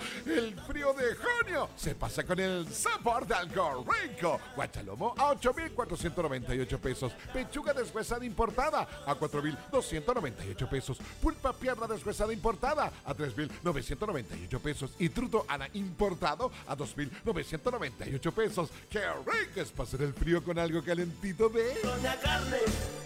El frío de junio se pasa con el sabor de algo rico. Guachalomo a 8,498 pesos. Pechuga deshuesada importada a 4,298 pesos. Pulpa pierna deshuesada importada a 3,998 pesos. Y truto ana importado a 2,998 pesos. ¡Qué rico es pasar el frío con algo calentito de Doña Carne!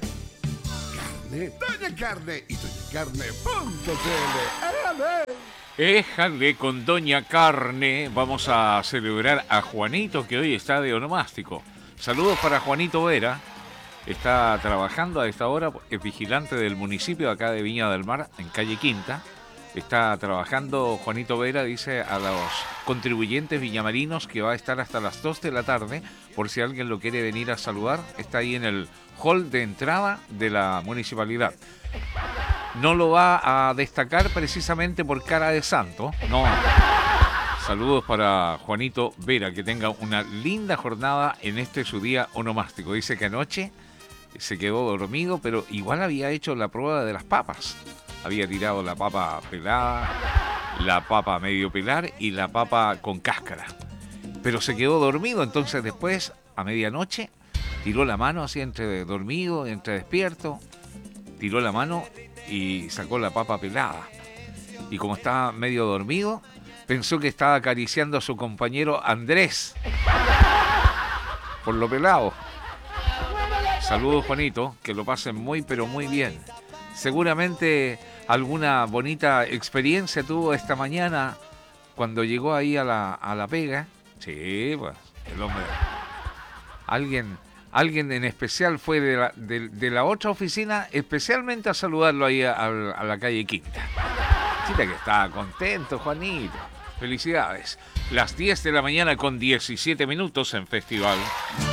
Doña Carne y doñacarne.cl. Éjale con Doña Carne. Vamos a celebrar a Juanito, que hoy está de onomástico. Saludos para Juanito Vera. Está trabajando a esta hora, es vigilante del municipio acá de Viña del Mar, en calle Quinta. Está trabajando Juanito Vera, dice a los contribuyentes viñamarinos que va a estar hasta las 2 de la tarde, por si alguien lo quiere venir a saludar. Está ahí en el hall de entrada de la municipalidad. No lo va a destacar precisamente por cara de santo, no. Saludos para Juanito Vera, que tenga una linda jornada en este su día onomástico. Dice que anoche se quedó dormido, pero igual había hecho la prueba de las papas. Había tirado la papa pelada, la papa medio pelar y la papa con cáscara. Pero se quedó dormido, entonces después, a medianoche, tiró la mano así entre dormido, entre despierto, tiró la mano y sacó la papa pelada. Y como estaba medio dormido, pensó que estaba acariciando a su compañero Andrés por lo pelado. Saludos, Juanito, que lo pasen muy pero muy bien. Seguramente alguna bonita experiencia tuvo esta mañana cuando llegó ahí a la pega. Sí, pues, el hombre. Alguien en especial fue de la otra oficina especialmente a saludarlo ahí a la calle Quinta. Chita que estaba contento, Juanito. Felicidades. Las 10 de la mañana con 17 minutos en Festival.